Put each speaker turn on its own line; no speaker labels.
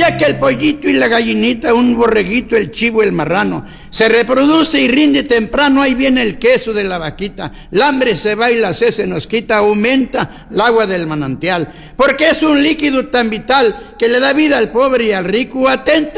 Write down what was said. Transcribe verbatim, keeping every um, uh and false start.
Cría que el pollito y la gallinita, un borreguito, el chivo, el marrano. Se reproduce y rinde temprano, ahí viene el queso de la vaquita. El hambre se va y la sed se nos quita, aumenta el agua del manantial. Porque es un líquido tan vital que le da vida al pobre y al rico. Atente